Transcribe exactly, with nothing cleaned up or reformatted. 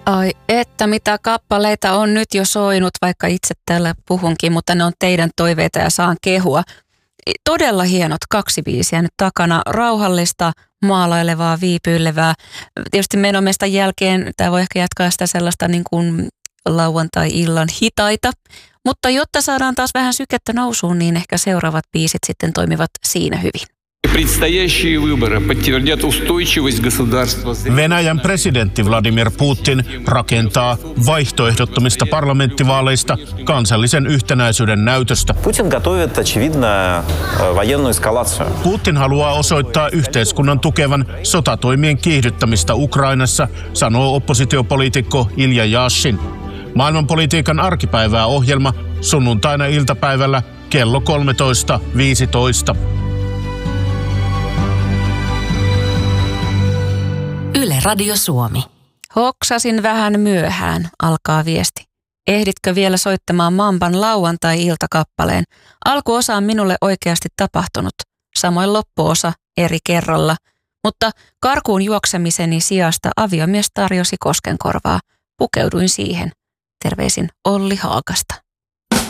Ai että mitä kappaleita on nyt jo soinut, vaikka itse täällä puhunkin, mutta ne on teidän toiveita ja saan kehua. Todella hienot kaksi biisiä nyt takana, rauhallista, maalailevaa, viipyilevää. Tietysti menomestan jälkeen tämä voi ehkä jatkaa sitä sellaista niin kuin lauantai-illan hitaita, mutta jotta saadaan taas vähän sykettä nousuun, niin ehkä seuraavat biisit sitten toimivat siinä hyvin. Venäjän presidentti Vladimir Putin rakentaa vaihtoehdottomista parlamenttivaaleista kansallisen yhtenäisyyden näytöstä. Putin готовит очевидно военную эскалацию. Putin haluaa osoittaa yhteiskunnan tukevan sotatoimien kiihdyttämistä Ukrainassa, sanoo oppositiopoliitikko Ilja Yashin. Maailmanpolitiikan arkipäivää ohjelma sunnuntaina iltapäivällä kello kolmetoista viisitoista. Yle Radio Suomi. Hoksasin vähän myöhään, alkaa viesti. Ehditkö vielä soittamaan Mamban lauantai-iltakappaleen? Alkuosa on minulle oikeasti tapahtunut, samoin loppuosa eri kerralla. Mutta karkuun juoksemiseni sijasta aviomies tarjosi koskenkorvaa. Pukeuduin siihen. Terveisin Olli Haakasta.